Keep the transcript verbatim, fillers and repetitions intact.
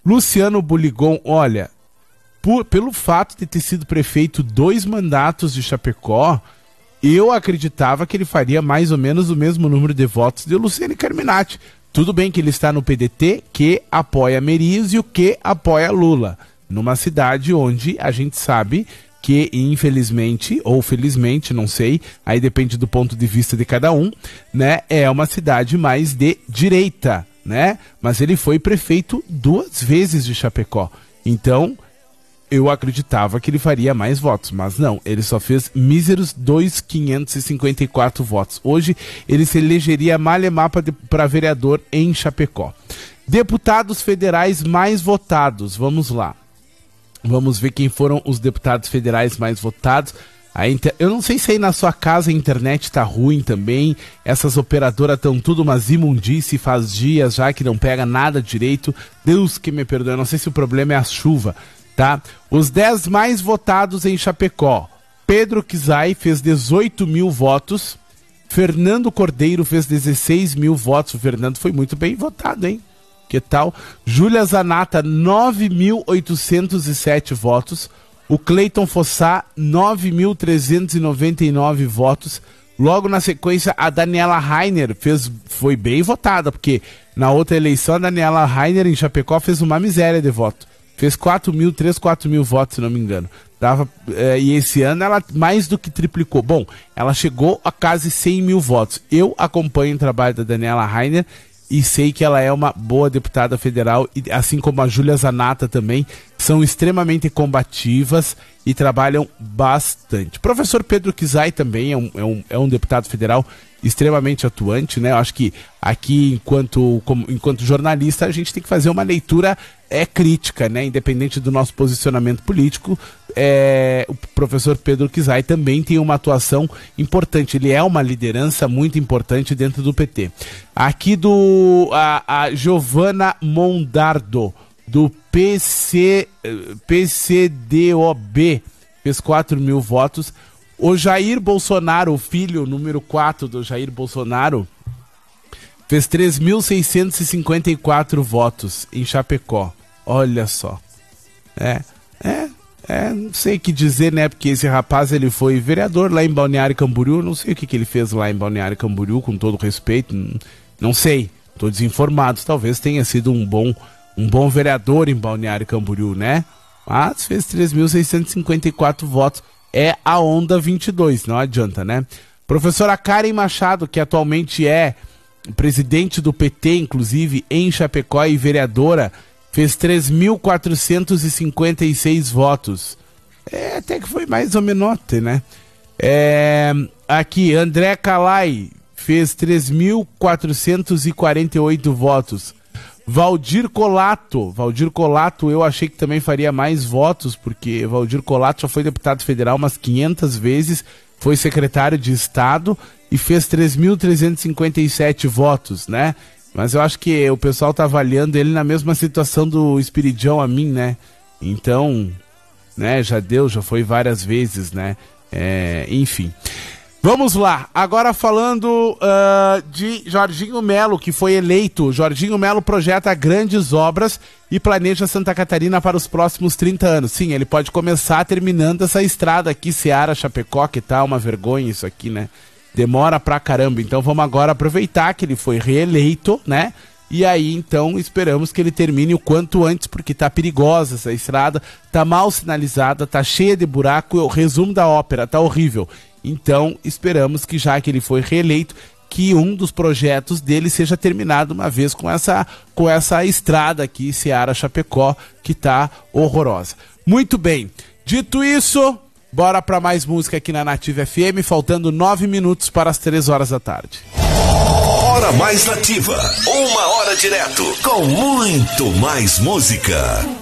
Luciano Buligon, olha, por, pelo fato de ter sido prefeito dois mandatos de Chapecó, eu acreditava que ele faria mais ou menos o mesmo número de votos de Luciane Carminati. Tudo bem que ele está no P D T, que apoia Merias, e o que apoia Lula, numa cidade onde a gente sabe que, infelizmente, ou felizmente, não sei, aí depende do ponto de vista de cada um, né, é uma cidade mais de direita, né, mas ele foi prefeito duas vezes de Chapecó, então eu acreditava que ele faria mais votos, mas não, ele só fez míseros dois mil quinhentos e cinquenta e quatro votos. Hoje ele se elegeria malemapa para vereador em Chapecó. Deputados federais mais votados, vamos lá. Vamos ver quem foram os deputados federais mais votados. A inter... Eu não sei se aí na sua casa a internet tá ruim também. Essas operadoras estão tudo umas imundície, faz dias já que não pega nada direito. Deus que me perdoe, eu não sei se o problema é a chuva, tá? Os dez mais votados em Chapecó. Pedro Kizai fez dezoito mil votos. Fernando Cordeiro fez dezesseis mil votos. O Fernando foi muito bem votado, hein? Que tal? Júlia Zanata, nove mil oitocentos e sete votos. O Cleiton Fossá, nove mil trezentos e noventa e nove votos. Logo na sequência, a Daniela Rainer fez, foi bem votada, porque na outra eleição a Daniela Rainer em Chapecó fez uma miséria de voto. Fez quatro mil, três, quatro mil votos, se não me engano. Dava, eh, e esse ano ela mais do que triplicou. Bom, ela chegou a quase cem mil votos. Eu acompanho o trabalho da Daniela Rainer e sei que ela é uma boa deputada federal, e, assim como a Júlia Zanata também, são extremamente combativas e trabalham bastante. O professor Pedro Kizai também é um, é um, é um deputado federal extremamente atuante, né? Eu acho que aqui, enquanto, como, enquanto jornalista, a gente tem que fazer uma leitura é, crítica, né? Independente do nosso posicionamento político, é, o professor Pedro Kizai também tem uma atuação importante. Ele é uma liderança muito importante dentro do P T. Aqui do a, a Giovana Mondardo, do P C, P C D O B, fez quatro mil votos. O Jair Bolsonaro, o filho número quatro do Jair Bolsonaro, fez três mil seiscentos e cinquenta e quatro votos em Chapecó. Olha só. É, é, é, não sei o que dizer, né? Porque esse rapaz, ele foi vereador lá em Balneário Camboriú. Não sei o que, que ele fez lá em Balneário Camboriú, com todo respeito. Não, não sei, estou desinformado. Talvez tenha sido um bom, um bom vereador em Balneário Camboriú, né? Mas fez três mil seiscentos e cinquenta e quatro votos. É a onda vinte e dois, não adianta, né? Professora Karen Machado, que atualmente é presidente do P T, inclusive, em Chapecó, e vereadora, fez três mil quatrocentos e cinquenta e seis votos. É, até que foi mais ou menos, né? É, aqui, André Calai fez três mil quatrocentos e quarenta e oito votos. Valdir Colato, Valdir Colato eu achei que também faria mais votos, porque Valdir Colato já foi deputado federal umas quinhentas vezes, foi secretário de Estado e fez três mil trezentos e cinquenta e sete votos, né? Mas eu acho que o pessoal tá avaliando ele na mesma situação do Espiridião a mim, né? Então, né, já deu, já foi várias vezes, né? É, enfim. Vamos lá, agora falando uh, de Jorginho Melo, que foi eleito. Jorginho Melo projeta grandes obras e planeja Santa Catarina para os próximos trinta anos. Sim, ele pode começar terminando essa estrada aqui, Ceará-Chapecó, que tá uma vergonha isso aqui, né? Demora pra caramba, então vamos agora aproveitar que ele foi reeleito, né? E aí, então, esperamos que ele termine o quanto antes, porque tá perigosa essa estrada, tá mal sinalizada, tá cheia de buraco, o resumo da ópera, tá horrível. Então, esperamos que, já que ele foi reeleito, que um dos projetos dele seja terminado uma vez com essa, com essa estrada aqui, Ceará-Chapecó, que tá horrorosa. Muito bem, dito isso, bora para mais música aqui na Nativa F M, faltando nove minutos para as três horas da tarde. Hora Mais Nativa, uma hora direto, com muito mais música.